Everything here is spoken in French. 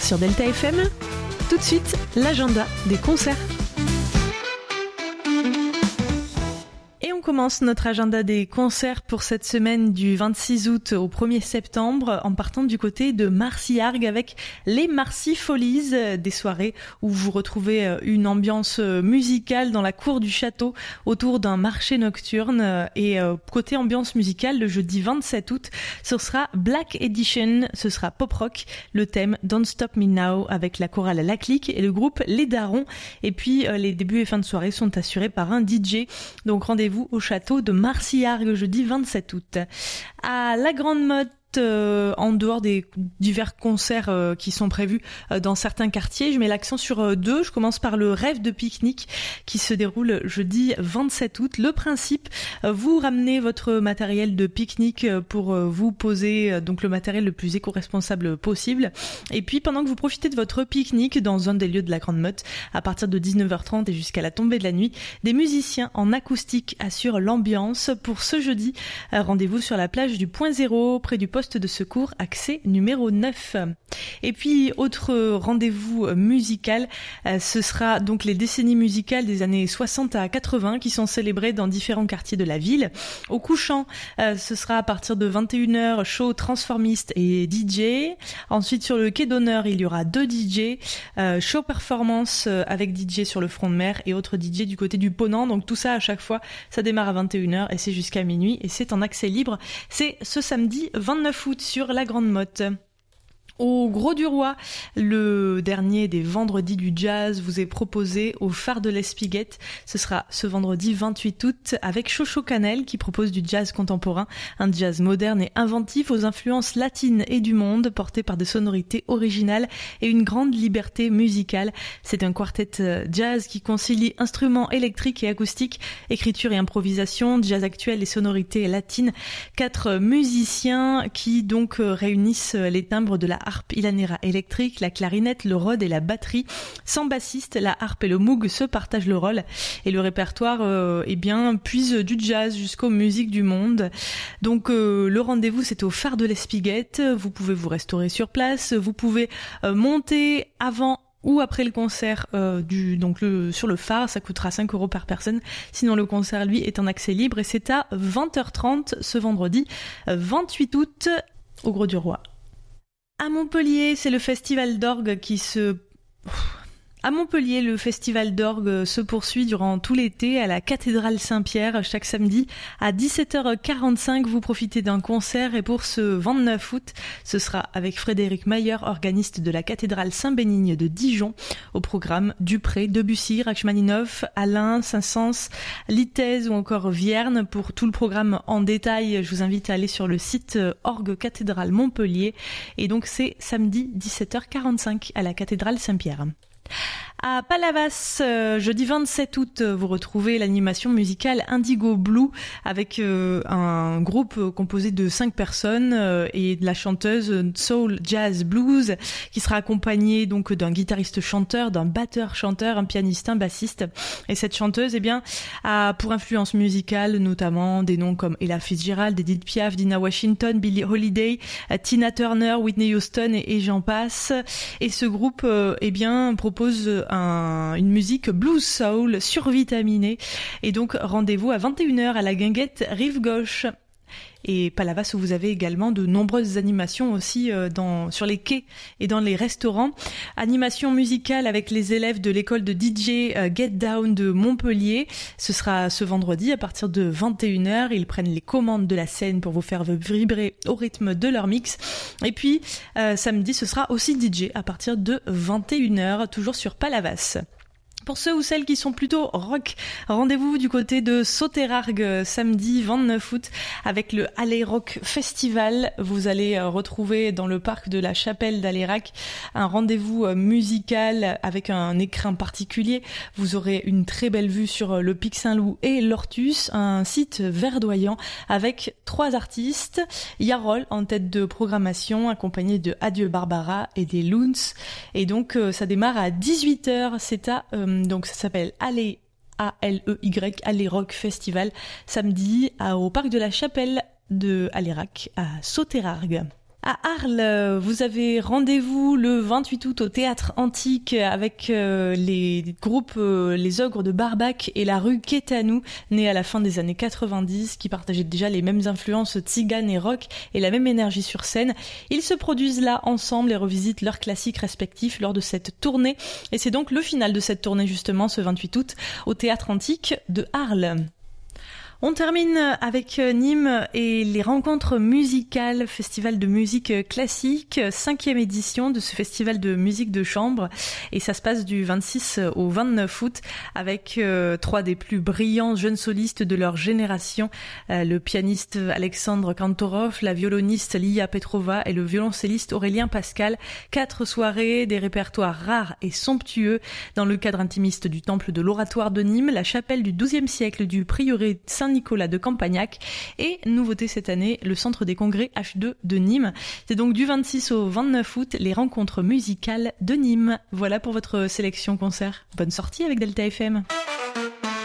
sur Delta FM. Tout de suite, l'agenda des concerts. Et on commence notre agenda des concerts pour cette semaine du 26 août au 1er septembre en partant du côté de Marcy-Argues avec les Marcy Follies, des soirées où vous retrouvez une ambiance musicale dans la cour du château autour d'un marché nocturne. Et côté ambiance musicale, le jeudi 27 août, ce sera Black Edition, ce sera pop rock, le thème Don't Stop Me Now avec la chorale La Clique et le groupe Les Darons. Et puis les débuts et fins de soirée sont assurés par un DJ. Donc rendez-vous au château de Marcy-Argues jeudi 27 août. À la Grande Motte, en dehors des divers concerts qui sont prévus dans certains quartiers, je mets l'accent sur deux. Je commence par le Rêve de pique-nique qui se déroule jeudi 27 août. Le principe, vous ramenez votre matériel de pique-nique pour vous poser donc le matériel le plus éco-responsable possible. Et puis pendant que vous profitez de votre pique-nique dans un des lieux de la Grande Motte, à partir de 19h30 et jusqu'à la tombée de la nuit, des musiciens en acoustique assurent l'ambiance. Pour ce jeudi, rendez-vous sur la plage du Point Zéro, près du poste de secours, accès numéro 9. Et puis, autre rendez-vous musical, ce sera donc les décennies musicales des années 60 à 80 qui sont célébrées dans différents quartiers de la ville. Au couchant, ce sera à partir de 21h, show transformiste et DJ. Ensuite, sur le quai d'honneur, il y aura 2 DJ, show performance avec DJ sur le front de mer et autres DJ du côté du Ponant. Donc tout ça, à chaque fois, ça démarre à 21h et c'est jusqu'à minuit et c'est en accès libre. C'est ce samedi 29 août sur la Grande Motte. Au Gros du Roi, le dernier des vendredis du jazz vous est proposé au Phare de l'Espiguette. Ce sera ce vendredi 28 août avec Chocho Canel qui propose du jazz contemporain, un jazz moderne et inventif aux influences latines et du monde, porté par des sonorités originales et une grande liberté musicale. C'est un quartet jazz qui concilie instruments électriques et acoustiques, écriture et improvisation, jazz actuel et sonorités latines. 4 musiciens qui donc réunissent les timbres de la harpe Ilanera électrique, la clarinette, le rod et la batterie. Sans bassiste, la harpe et le moog se partagent le rôle et le répertoire puise du jazz jusqu'aux musiques du monde. Donc le rendez-vous c'est au Phare de l'Espiguette. Vous pouvez vous restaurer sur place, vous pouvez monter avant ou après le concert sur le phare, ça coûtera 5 € par personne. Sinon le concert lui est en accès libre et c'est à 20h30 ce vendredi 28 août au Gros du Roi. À Montpellier, c'est le festival d'orgue À Montpellier, le festival d'orgue se poursuit durant tout l'été à la cathédrale Saint-Pierre. Chaque samedi à 17h45, vous profitez d'un concert et pour ce 29 août, ce sera avec Frédéric Mayer, organiste de la cathédrale Saint-Bénigne de Dijon. Au programme Dupré, Debussy, Rachmaninoff, Alain, Saint-Saëns, Litez ou encore Vierne. Pour tout le programme en détail, je vous invite à aller sur le site Orgue Cathédrale Montpellier. Et donc c'est samedi 17h45 à la cathédrale Saint-Pierre. À Palavas, jeudi 27 août, vous retrouvez l'animation musicale Indigo Blue avec un groupe composé de 5 personnes et de la chanteuse Soul Jazz Blues qui sera accompagnée donc d'un guitariste chanteur, d'un batteur chanteur, un pianiste, un bassiste. Et cette chanteuse a pour influence musicale notamment des noms comme Ella Fitzgerald, Edith Piaf, Dinah Washington, Billie Holiday, Tina Turner, Whitney Houston et j'en passe. Et ce groupe propose une musique blues soul survitaminée. Et donc rendez-vous à 21h à la Guinguette Rive Gauche. Et Palavas où vous avez également de nombreuses animations aussi sur les quais et dans les restaurants. Animation musicale avec les élèves de l'école de DJ Get Down de Montpellier. Ce sera ce vendredi à partir de 21h. Ils prennent les commandes de la scène pour vous faire vibrer au rythme de leur mix. Et puis samedi, ce sera aussi DJ à partir de 21h, toujours sur Palavas. Pour ceux ou celles qui sont plutôt rock, rendez-vous du côté de Sauterargues samedi 29 août avec le Alley Rock Festival. Vous allez retrouver dans le parc de la Chapelle d'Alérac un rendez-vous musical avec un écrin particulier. Vous aurez une très belle vue sur le Pic Saint-Loup et l'Ortus, un site verdoyant avec 3 artistes. Yarol en tête de programmation accompagné de Adieu Barbara et des Loons. Et donc ça démarre à 18h, c'est donc ça s'appelle Alley Alley Rock Festival samedi au parc de la Chapelle de Alérac à Sauterargues. À Arles, vous avez rendez-vous le 28 août au Théâtre Antique avec les groupes Les Ogres de Barbac et la rue Quétanou, née à la fin des années 90, qui partageaient déjà les mêmes influences tziganes et rock et la même énergie sur scène. Ils se produisent là ensemble et revisitent leurs classiques respectifs lors de cette tournée. Et c'est donc le final de cette tournée justement ce 28 août au Théâtre Antique de Arles. On termine avec Nîmes et les rencontres musicales, festival de musique classique, 5e édition de ce festival de musique de chambre. Et ça se passe du 26 au 29 août avec 3 des plus brillants jeunes solistes de leur génération. Le pianiste Alexandre Kantorov, la violoniste Lia Petrova et le violoncelliste Aurélien Pascal. 4 soirées, des répertoires rares et somptueux dans le cadre intimiste du temple de l'Oratoire de Nîmes, la chapelle du XIIe siècle du prieuré Saint-Nicolas de Campagnac et, nouveauté cette année, le centre des congrès H2 de Nîmes. C'est donc du 26 au 29 août, les rencontres musicales de Nîmes. Voilà pour votre sélection concert. Bonne sortie avec Delta FM.